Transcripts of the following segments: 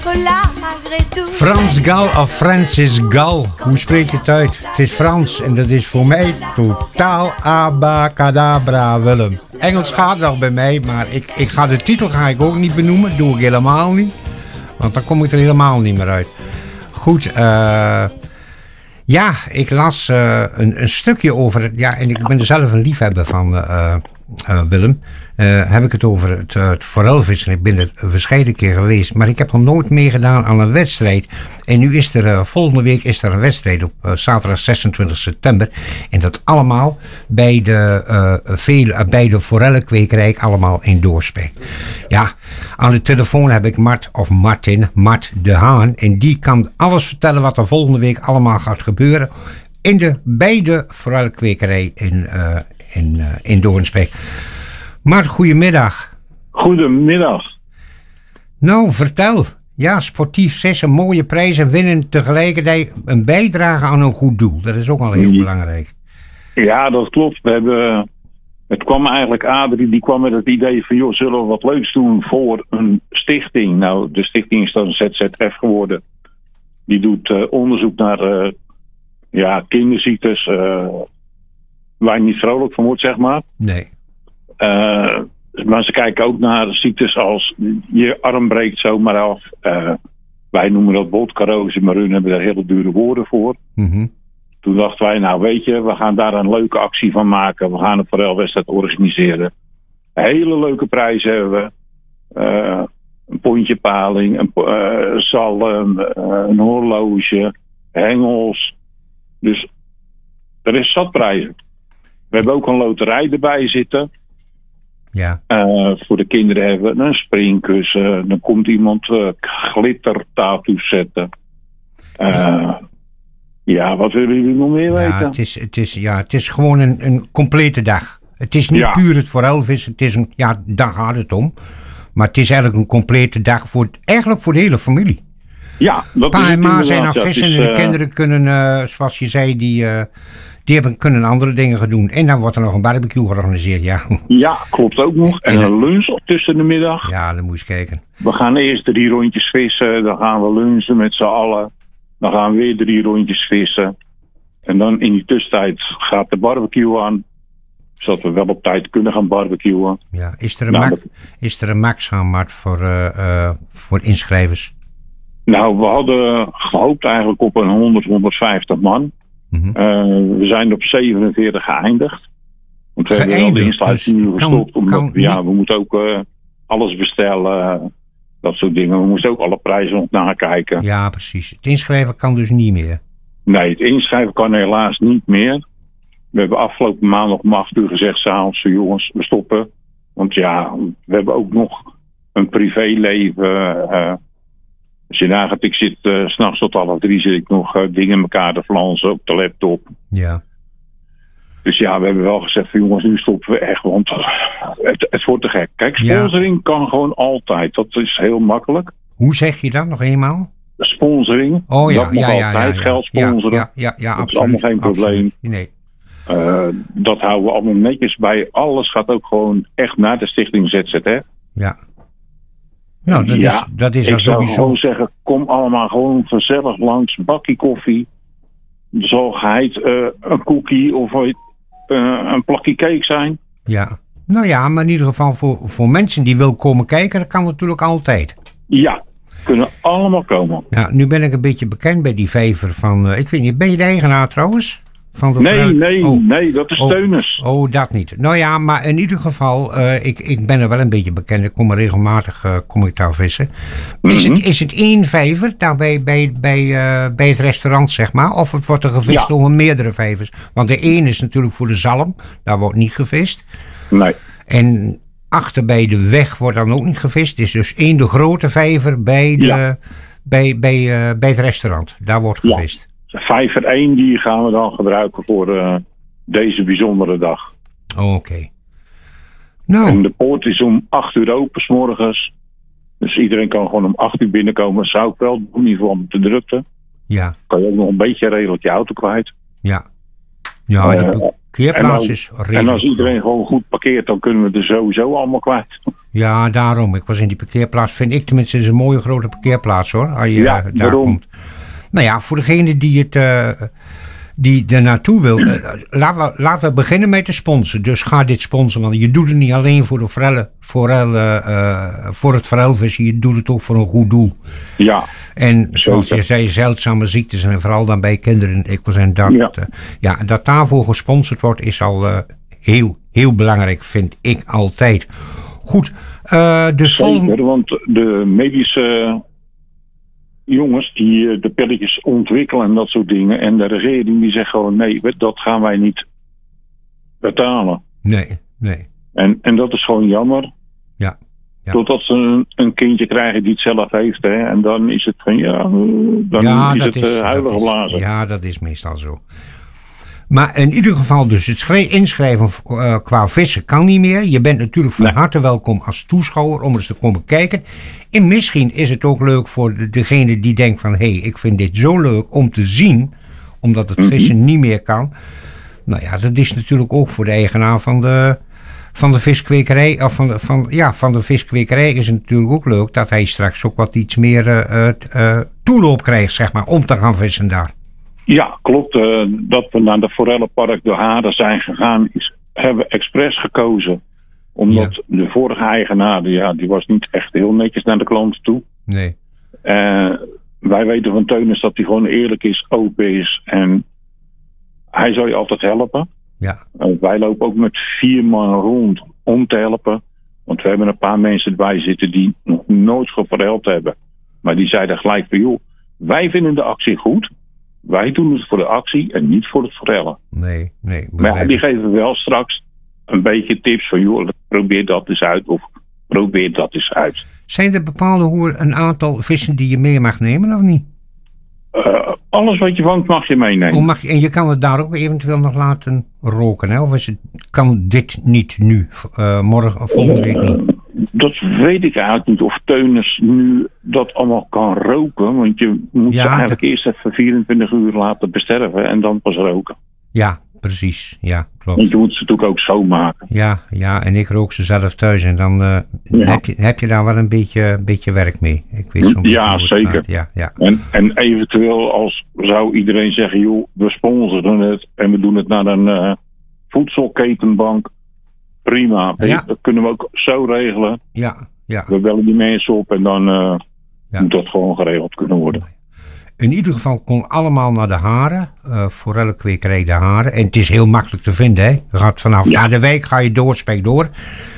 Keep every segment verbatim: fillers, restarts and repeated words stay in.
Frans Gal of Francis Gal, hoe spreek je het uit? Het is Frans en dat is voor mij totaal abacadabra, Willem. Engels gaat wel bij mij, maar ik, ik ga de titel ga ik ook niet benoemen, doe ik helemaal niet. Want dan kom ik er helemaal niet meer uit. Goed, eh... Uh, ja, ik las uh, een, een stukje over, ja, en ik ben er zelf een liefhebber van, uh, uh, Willem. Uh, heb ik het over het, uh, het forelvissen. Ik ben er verscheiden keer geweest, maar ik heb nog nooit meegedaan aan een wedstrijd. En nu is er, uh, volgende week is er een wedstrijd op uh, zaterdag zesentwintig september. En dat allemaal bij de, uh, veel, uh, bij de forellenkwekerij, allemaal in Doorspek. Ja, aan de telefoon heb ik Mart, of Martin, Mart de Haan. En die kan alles vertellen wat er volgende week allemaal gaat gebeuren. In de, bij de forellenkwekerij in, uh, in, uh, in Doornspek. Mart, goedemiddag. Goedemiddag. Nou, vertel. Ja, sportief vissen, mooie prijzen, winnen tegelijkertijd een bijdrage aan een goed doel. Dat is ook al heel belangrijk. Ja, dat klopt. We hebben, het kwam eigenlijk, Adrie, die kwam met het idee van, joh, zullen we wat leuks doen voor een stichting? Nou, de stichting is dan Z Z F geworden. Die doet uh, onderzoek naar uh, ja, kinderziektes, uh, waar je niet vrolijk van wordt, zeg maar. Nee. Uh, maar ze kijken ook naar ziektes als je arm breekt zomaar af. Uh, wij noemen dat botkarose, maar hun hebben daar hele dure woorden voor. Mm-hmm. Toen dachten wij, nou weet je, we gaan daar een leuke actie van maken. We gaan een forelwedstrijd organiseren. Hele leuke prijzen hebben we. Uh, een pondje paling, een uh, zalm, uh, een horloge, hengels. Dus er is zat prijzen. We hebben ook een loterij erbij zitten. Ja. Uh, voor de kinderen hebben we een springkussen. Dan komt iemand uh, glittertattoos zetten. Uh, ja, wat willen jullie nog meer weten? Ja, het is, het is, ja, het is gewoon een, een complete dag. Het is niet ja. puur het forelvissen. Het is een, ja, daar gaat het om. Maar het is eigenlijk een complete dag voor, eigenlijk voor de hele familie. Ja, dat Pa is en ma zijn aan ja, vissen is, en de uh, kinderen kunnen, uh, zoals je zei, die... Uh, Die hebben, kunnen andere dingen gaan doen. En dan wordt er nog een barbecue georganiseerd, ja. Ja, klopt ook nog. En, en een lunch op tussen de middag. Ja, dan moet je eens kijken. We gaan eerst drie rondjes vissen. Dan gaan we lunchen met z'n allen. Dan gaan we weer drie rondjes vissen. En dan in die tussentijd gaat de barbecue aan. Zodat we wel op tijd kunnen gaan barbecuen. Ja, is er een, nou, max, dat... is er een max aan, Mart, voor, uh, uh, voor inschrijvers? Nou, we hadden gehoopt eigenlijk op een honderd, honderdvijftig man. Mm-hmm. Uh, we zijn op zevenenveertig geëindigd. Want we geëindigd, hebben wel de insluiting nu dus gestopt. Kan, omdat kan ja, we moeten ook uh, alles bestellen. Uh, dat soort dingen. We moesten ook alle prijzen nog nakijken. Ja, precies. Het inschrijven kan dus niet meer. Nee, het inschrijven kan helaas niet meer. We hebben afgelopen maandag om acht uur gezegd, s'avonds, jongens, we stoppen. Want ja, we hebben ook nog een privéleven. Uh, Als je nagaat, ik zit uh, 's nachts tot half drie zit ik nog uh, dingen in elkaar te flansen op de laptop. Ja. Dus ja, we hebben wel gezegd van jongens, nu stoppen we echt, want het, het wordt te gek. Kijk, sponsoring ja. kan gewoon altijd. Dat is heel makkelijk. Hoe zeg je dat nog eenmaal? Sponsoring. Oh ja, dat mag ja, altijd. Ja, ja, ja. Geld sponsoren. Ja, ja, ja, ja, dat absoluut, is allemaal geen probleem. Nee. Uh, dat houden we allemaal netjes bij. Alles gaat ook gewoon echt naar de stichting Z Z F. Ja. Nou, dat ja, is, dat is ik zou sowieso... gewoon zeggen, kom allemaal gewoon gezellig langs, bakkie koffie, bezorgheid, uh, een koekie of uh, een plakje cake zijn. Ja, nou ja, maar in ieder geval voor, voor mensen die willen komen kijken, dat kan natuurlijk altijd. Ja, kunnen allemaal komen. Ja, nu ben ik een beetje bekend bij die vijver van, uh, ik weet niet, ben je de eigenaar trouwens? Van de nee, vrouw... nee, oh. nee, dat is oh. Teunus. Oh, dat niet. Nou ja, maar in ieder geval, uh, ik, ik ben er wel een beetje bekend. Ik kom er regelmatig uh, kom ik daar vissen. Mm-hmm. Is, het, is het één vijver daar bij, bij, bij, uh, bij het restaurant, zeg maar? Of het wordt er gevist ja. over meerdere vijvers? Want de één is natuurlijk voor de zalm. Daar wordt niet gevist. Nee. En achter bij de weg wordt dan ook niet gevist. Het is dus één de grote vijver bij, de, ja. bij, bij, uh, bij het restaurant. Daar wordt gevist. Ja. Vijver één die gaan we dan gebruiken voor uh, deze bijzondere dag. Oh, oké. Okay. Nou. En de poort is om acht uur open 's morgens. Dus iedereen kan gewoon om acht uur binnenkomen. Zou ik wel doen, in ieder geval om te drukte. Ja. Kan je ook nog een beetje redelijk je auto kwijt. Ja. Ja, de parkeerplaats uh, is redelijk. En als iedereen gewoon goed parkeert, dan kunnen we er sowieso allemaal kwijt. Ja, daarom. Ik was in die parkeerplaats. Vind ik tenminste is een mooie grote parkeerplaats hoor. Als je Ja, daar daarom. komt. Nou ja, voor degene die het... Uh, die er naartoe wil. Uh, laten, we, laten we beginnen met de sponsor. Dus ga dit sponsoren. Want je doet het niet alleen voor, de forellen, forel, uh, voor het forelvissen. Je doet het ook voor een goed doel. Ja. En zoals je zei, zeldzame ziektes. En vooral dan bij kinderen. Ik was en dat, Ja. uh, ja, dat daarvoor gesponsord wordt. Is al uh, heel, heel belangrijk. Vind ik altijd. Goed. Uh, dus Zeker, volgende... want de medische jongens die de pilletjes ontwikkelen en dat soort dingen. En de regering die zegt gewoon nee, dat gaan wij niet betalen. Nee, nee. En, en dat is gewoon jammer. Ja. Ja. Totdat ze een, een kindje krijgen die het zelf heeft. Hè, en dan is het van ja, dan ja, is dat het is, uh, huilen dat is, geblazen. Ja, dat is meestal zo. Maar in ieder geval dus het schrij- inschrijven uh, qua vissen kan niet meer. Je bent natuurlijk van Nee. harte welkom als toeschouwer om eens te komen kijken. En misschien is het ook leuk voor de, degene die denkt van... hé, hey, ik vind dit zo leuk om te zien, omdat het Mhm. vissen niet meer kan. Nou ja, dat is natuurlijk ook voor de eigenaar van de, van de viskwekerij. Of van de, van, ja, van de viskwekerij is het natuurlijk ook leuk dat hij straks ook wat iets meer uh, uh, toeloop krijgt, zeg maar, om te gaan vissen daar. Ja, klopt. Uh, dat we naar de Forellenpark de Haren zijn gegaan, is, hebben we expres gekozen. Omdat Ja. de vorige eigenaar, ja, die was niet echt heel netjes naar de klanten toe. Nee. Uh, wij weten van Teunis dat hij gewoon eerlijk is, open is. En hij zal je altijd helpen. Ja. Uh, wij lopen ook met vier man rond om te helpen. Want we hebben een paar mensen erbij zitten die nog nooit geforeld hebben. Maar die zeiden gelijk van joh, wij vinden de actie goed. Wij doen het voor de actie en niet voor het forellen. Nee, nee. Maar ja, die geven wel straks een beetje tips van joh, probeer dat eens uit of probeer dat eens uit. Zijn er bepaalde hoe een aantal vissen die je mee mag nemen of niet? Uh, alles wat je vangt mag je meenemen. Hoe mag je, en je kan het daar ook eventueel nog laten roken, hè? Of is het, kan dit niet nu, uh, morgen of volgende week niet? Uh, dat weet ik eigenlijk niet of Teunis nu dat allemaal kan roken. Want je moet Ja, ze eigenlijk dat... eerst even vierentwintig uur laten besterven en dan pas roken. Ja, precies. Ja, klopt. Want je moet ze natuurlijk ook schoonmaken. Ja, ja, en ik rook ze zelf thuis en dan uh, Ja. heb, je, heb je daar wel een beetje, beetje werk mee. Ik weet zo'n beetje Ja, hoe het zeker. gaat. Ja, ja. En, en eventueel als zou iedereen zeggen, joh, we sponsoren het en we doen het naar een uh, voedselketenbank. Prima. Ja. Dat kunnen we ook zo regelen. Ja, ja. We bellen die mensen op en dan uh, Ja. moet dat gewoon geregeld kunnen worden. In ieder geval kon allemaal naar de Haren, uh, forellenkwekerij de Haren. En het is heel makkelijk te vinden, hè. Je gaat vanaf Ja. naar de wijk, ga je door, spek door.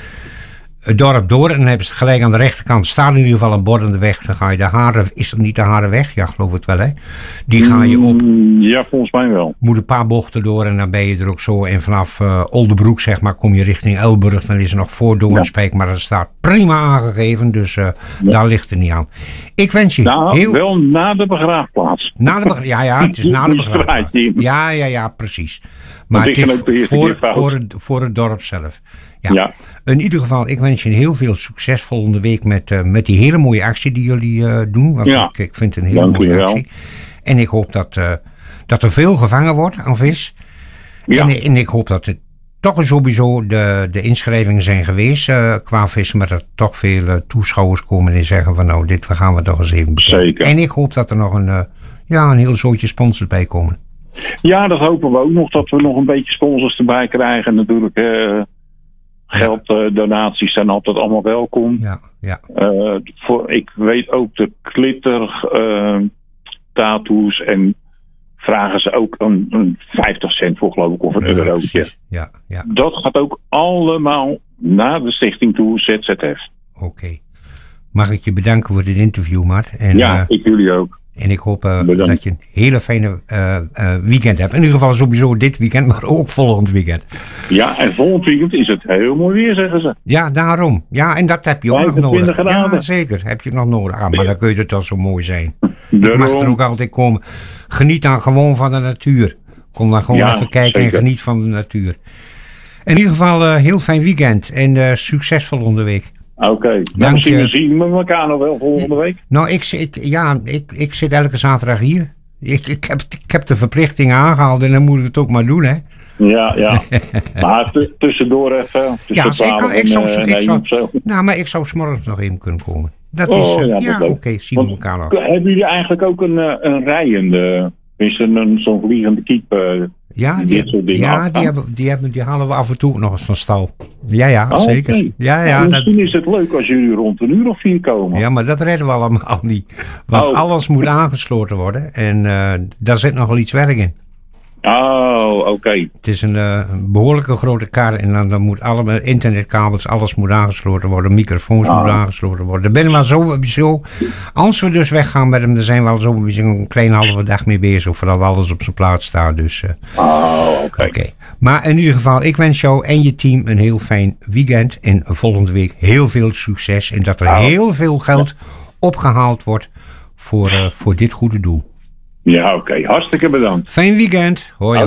Het dorp door en dan hebben ze het gelijk aan de rechterkant. Staat in ieder geval een bord aan de weg. Dan ga je de Haren, is dat niet de Harenweg? Ja, geloof het wel, hè. Die ga je op, Mm, ja, volgens mij wel. moet een paar bochten door en dan ben je er ook zo. En vanaf uh, Oldebroek, zeg maar, kom je richting Elburg. Dan is er nog voor Doornspijk, maar dat staat prima aangegeven. Dus uh, Ja. daar ligt het niet aan. Ik wens je Nou, heel... wel na de begraafplaats. Na de begra- ja, ja, het is na de Die begraafplaats. straat in. Ja, ja, ja, precies. Maar ik het ben is ook de eerste voor, keer fout. voor, het, voor het dorp zelf. Ja. Ja. In ieder geval, ik wens je heel veel succes volgende week met, uh, met die hele mooie actie die jullie uh, doen. Want Ja. ik, ik vind het een hele Dank mooie u wel. actie. En ik hoop dat, uh, dat er veel gevangen wordt aan vis. Ja. En, en ik hoop dat er toch sowieso de, de inschrijvingen zijn geweest uh, qua vissen. Maar dat er toch veel uh, toeschouwers komen en zeggen van nou, dit gaan we toch eens even bekijken. Zeker. En ik hoop dat er nog een, uh, ja, een heel zootje sponsors bij komen. Ja, dat hopen we ook nog. Dat we nog een beetje sponsors erbij krijgen. Natuurlijk, uh, geld, uh, donaties zijn altijd allemaal welkom. Ja, ja. Uh, voor, ik weet ook de glitter uh, tattoos en vragen ze ook een, een vijftig cent voor, geloof ik, of een Ja, eurotje. precies. Ja, ja. Dat gaat ook allemaal naar de stichting toe, Z Z F. Oké. Okay. Mag ik je bedanken voor dit interview, Mart. En, Ja, uh, ik jullie ook. En ik hoop uh, Bedankt. dat je een hele fijne uh, uh, weekend hebt. In ieder geval sowieso dit weekend, maar ook volgend weekend. Ja, en volgend weekend is het heel mooi weer, zeggen ze. Ja, daarom. Ja, en dat heb je ook nog nodig. graden. Ja, zeker. Heb je nog nodig. Ah, maar dan kun je het toch zo mooi zijn. Daarom. Ik mag er ook altijd komen. Geniet dan gewoon van de natuur. Kom dan gewoon Ja, even kijken zeker. en geniet van de natuur. In ieder geval uh, heel fijn weekend en uh, succes volgende week. Oké, okay. nou, Dank misschien je. zien we elkaar nog wel volgende week. Nou, ik, ik, ja, ik, ik zit elke zaterdag hier. Ik, ik, heb, ik heb de verplichting aangehaald en dan moet ik het ook maar doen, hè. Ja, ja. Maar t- tussendoor even. Ja, Tussen ik, kan, ik, zou, en, ik, uh, zou, zo. nou, maar ik zou 's morgens nog even kunnen komen. Dat Oh, is, uh, ja, ja, dat oké, leuk. zien we Want, elkaar nog. hebben jullie eigenlijk ook een, uh, een rijende, is een, een, zo'n vliegende kiep? Uh, Ja, die, die, dit soort dingen ja afgaan? die, hebben, die, hebben, die halen we af en toe ook nog eens van stal. Ja, ja, Oh, zeker. okay. Ja, ja, nou, dat, misschien is het leuk als jullie rond een uur of vier komen. ja, maar dat redden we allemaal niet. Want Oh. alles moet aangesloten worden en uh, daar zit nog wel iets werk in. Oh, oké. Okay. Het is een, uh, een behoorlijke grote kar en dan, dan moet alle internetkabels, alles moet aangesloten worden, microfoons Ah. moeten aangesloten worden. Daar ben ik wel sowieso, als we dus weggaan met hem, dan zijn we al sowieso een kleine halve dag mee bezig, voordat alles op zijn plaats staat. Dus, uh, Oh, oké. okay. Okay. Maar in ieder geval, ik wens jou en je team een heel fijn weekend en volgende week heel veel succes en dat er Oh. heel veel geld opgehaald wordt voor, uh, voor dit goede doel. Ja, oké. Okay. Hartstikke bedankt. Fijn weekend. Hoi.